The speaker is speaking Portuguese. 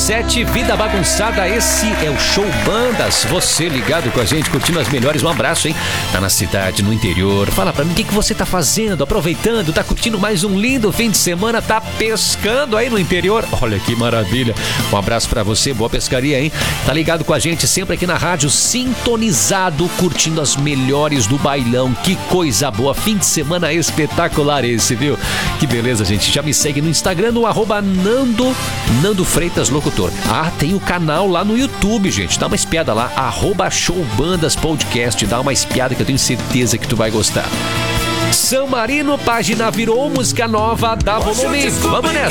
RC7, Vida Bagunçada, esse é o Show Bandas. Você ligado com a gente, curtindo as melhores. Um abraço, hein? Tá na cidade, no interior. Fala pra mim o que você tá fazendo, aproveitando, tá curtindo mais um lindo fim de semana, tá pescando aí no interior. Olha que maravilha. Um abraço pra você, boa pescaria, hein? Tá ligado com a gente sempre aqui na rádio, sintonizado, curtindo as melhores do bailão. Que coisa boa, fim de semana espetacular esse, viu? Que beleza, gente. Já me segue no Instagram, no @Nando Freitas Locutor. Tem o canal lá no YouTube, gente. Dá uma espiada lá, @Showbandas Podcast. Dá uma espiada que eu tenho certeza que tu vai gostar. São Marino, página virou música nova, dá volume. Vamos nessa.